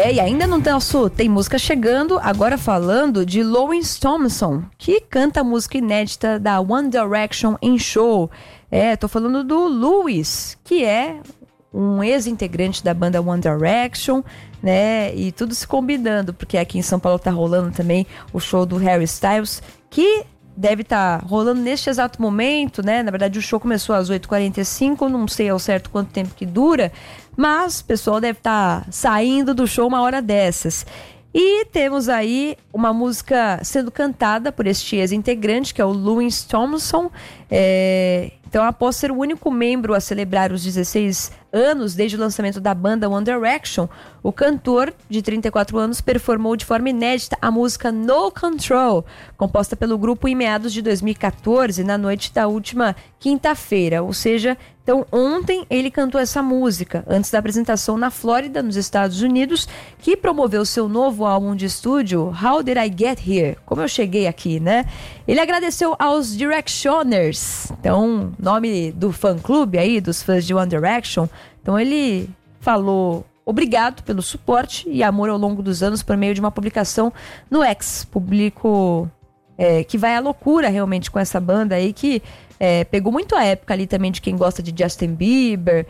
E ainda no nosso Tem Música Chegando, agora falando de Louis Tomlinson, que canta a música inédita da One Direction em show. Tô falando do Louis, que é um ex-integrante da banda One Direction, né? E tudo se combinando, porque aqui em São Paulo tá rolando também o show do Harry Styles, que deve estar rolando neste exato momento, né? Na verdade, o show começou às 8h45, não sei ao certo quanto tempo que dura, mas o pessoal deve estar saindo do show uma hora dessas. E temos aí uma música sendo cantada por este ex-integrante, que é o Louis Tomlinson. Então, após ser o único membro a celebrar os 16 anos desde o lançamento da banda One Direction, o cantor, de 34 anos, performou de forma inédita a música No Control, composta pelo grupo em meados de 2014, na noite da última quinta-feira. Ou seja, então ontem ele cantou essa música, antes da apresentação na Flórida, nos Estados Unidos, que promoveu seu novo álbum de estúdio, How Did I Get Here? Como eu cheguei aqui, né? Ele agradeceu aos Directioners, então, nome do fã-clube aí, dos fãs de One Direction. Então ele falou obrigado pelo suporte e amor ao longo dos anos por meio de uma publicação no X, público que vai à loucura realmente com essa banda aí, que pegou muito a época ali também de quem gosta de Justin Bieber,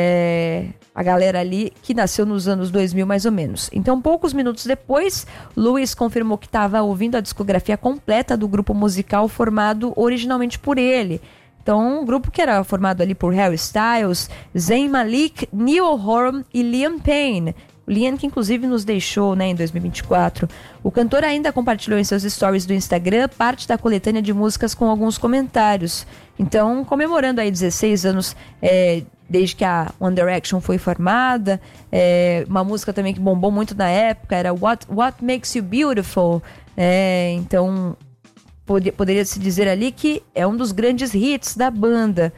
a galera ali que nasceu nos anos 2000 mais ou menos. Então, poucos minutos depois, Louis confirmou que estava ouvindo a discografia completa do grupo musical formado originalmente por ele. Então, um grupo que era formado ali por Harry Styles, Zayn Malik, Niall Horan e Liam Payne. O Liam, que inclusive nos deixou, né, em 2024. O cantor ainda compartilhou em seus stories do Instagram parte da coletânea de músicas com alguns comentários. Então, comemorando aí 16 anos desde que a One Direction foi formada, uma música também que bombou muito na época era What Makes You Beautiful. Então, poderia se dizer ali que é um dos grandes hits da banda.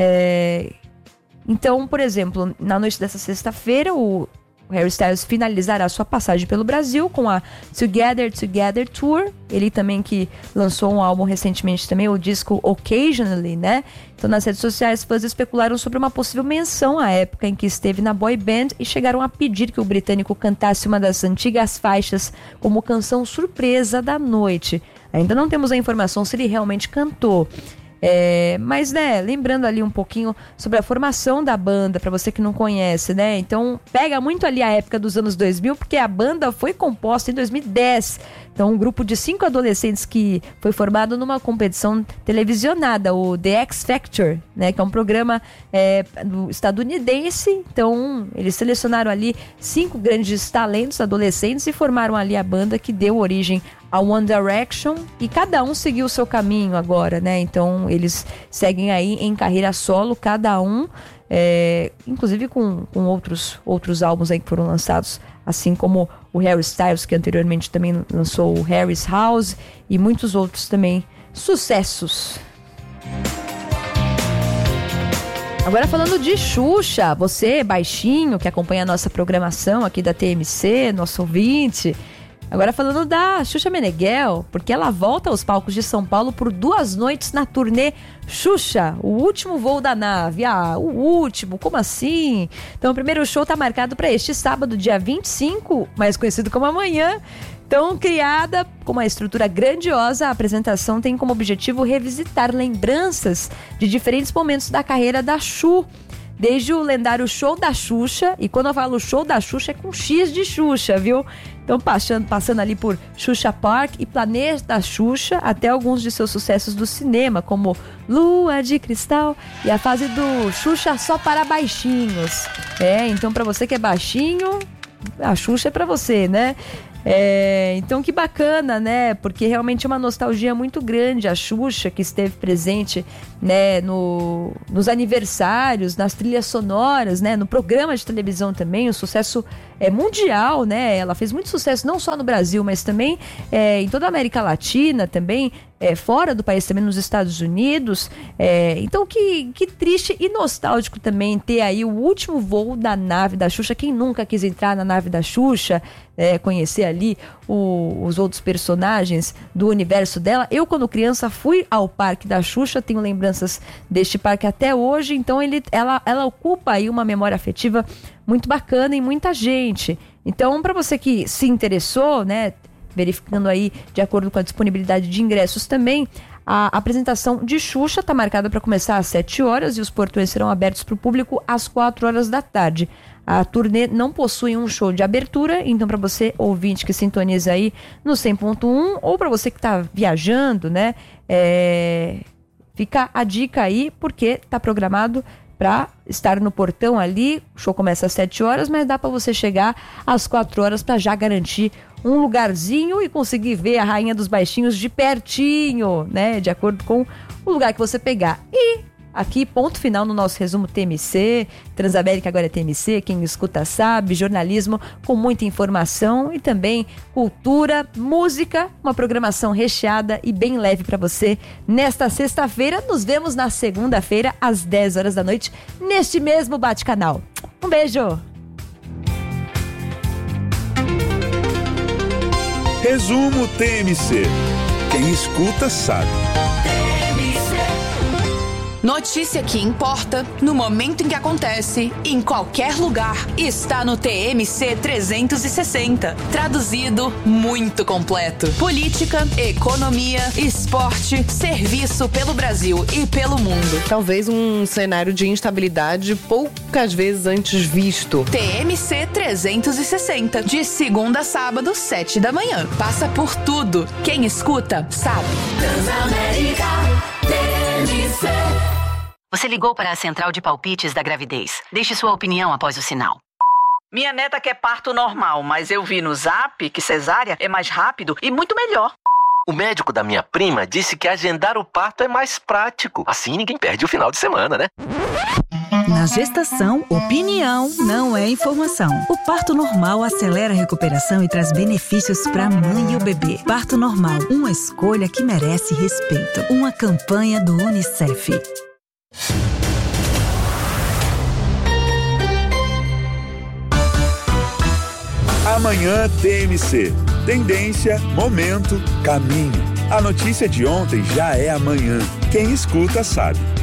Então, por exemplo, na noite dessa sexta-feira, o Harry Styles finalizará sua passagem pelo Brasil com a Together Tour. Ele também que lançou um álbum recentemente também, o disco Occasionally, né? Então, nas redes sociais, fãs especularam sobre uma possível menção à época em que esteve na boy band e chegaram a pedir que o britânico cantasse uma das antigas faixas como canção surpresa da noite. Ainda não temos a informação se ele realmente cantou. Mas, né, lembrando ali um pouquinho sobre a formação da banda, pra você que não conhece, né? Então, pega muito ali a época dos anos 2000, porque a banda foi composta em 2010. Então, um grupo de 5 adolescentes que foi formado numa competição televisionada, o The X Factor, né? Que é um programa estadunidense. Então, eles selecionaram ali 5 grandes talentos adolescentes e formaram ali a banda que deu origem a One Direction, e cada um seguiu o seu caminho agora, né? Então eles seguem aí em carreira solo, cada um, inclusive com outros álbuns aí que foram lançados, assim como o Harry Styles, que anteriormente também lançou o Harry's House, e muitos outros também sucessos. Agora falando de Xuxa, você baixinho que acompanha a nossa programação aqui da TMC, nosso ouvinte. Agora falando da Xuxa Meneghel, porque ela volta aos palcos de São Paulo por 2 noites na turnê Xuxa, o último voo da nave. O último? Como assim? Então o primeiro show está marcado para este sábado, dia 25, mais conhecido como amanhã. Então, criada com uma estrutura grandiosa, a apresentação tem como objetivo revisitar lembranças de diferentes momentos da carreira da Xu. Desde o lendário Show da Xuxa, e quando eu falo Show da Xuxa é com X de Xuxa, viu? Então passando ali por Xuxa Park e Planeta Xuxa, até alguns de seus sucessos do cinema, como Lua de Cristal e a fase do Xuxa só para baixinhos. Então para você que é baixinho, a Xuxa é para você, né? Então que bacana, né? Porque realmente é uma nostalgia muito grande a Xuxa, que esteve presente, né, nos aniversários, nas trilhas sonoras, né, no programa de televisão também, o sucesso mundial, né? Ela fez muito sucesso não só no Brasil, mas também em toda a América Latina também, fora do país também, nos Estados Unidos. Então que triste e nostálgico também ter aí o último voo da nave da Xuxa. Quem nunca quis entrar na nave da Xuxa, conhecer ali os outros personagens do universo dela? Eu, quando criança, fui ao parque da Xuxa, tenho lembranças deste parque até hoje. Então ela ocupa aí uma memória afetiva muito bacana em muita gente. Então, para você que se interessou, né, verificando aí de acordo com a disponibilidade de ingressos também, a apresentação de Xuxa está marcada para começar às 7 horas e os portões serão abertos para o público às 4 horas da tarde. A turnê não possui um show de abertura, então para você, ouvinte que sintoniza aí no 100.1, ou para você que está viajando, né, fica a dica aí, porque está programado para estar no portão ali. O show começa às 7 horas, mas dá para você chegar às 4 horas para já garantir um lugarzinho e conseguir ver a Rainha dos Baixinhos de pertinho, né? De acordo com o lugar que você pegar. E aqui, ponto final no nosso resumo TMC. Transamérica agora é TMC, quem escuta sabe. Jornalismo com muita informação e também cultura, música, uma programação recheada e bem leve para você nesta sexta-feira. Nos vemos na segunda-feira, às 10 horas da noite, neste mesmo Bate-Canal. Um beijo! Resumo TMC. Quem escuta sabe. Notícia que importa, no momento em que acontece, em qualquer lugar, está no TMC 360. Traduzido, muito completo. Política, economia, esporte, serviço pelo Brasil e pelo mundo. Talvez um cenário de instabilidade poucas vezes antes visto. TMC 360, de segunda a sábado, 7 da manhã. Passa por tudo. Quem escuta, sabe. Transamérica TMC. Você ligou para a central de palpites da gravidez. Deixe sua opinião após o sinal. Minha neta quer parto normal, mas eu vi no Zap que cesárea é mais rápido e muito melhor. O médico da minha prima disse que agendar o parto é mais prático. Assim ninguém perde o final de semana, né? Na gestação, opinião não é informação. O parto normal acelera a recuperação e traz benefícios para a mãe e o bebê. Parto normal, uma escolha que merece respeito. Uma campanha do UNICEF. Amanhã TMC. Tendência, momento, caminho. A notícia de ontem já é amanhã. Quem escuta sabe.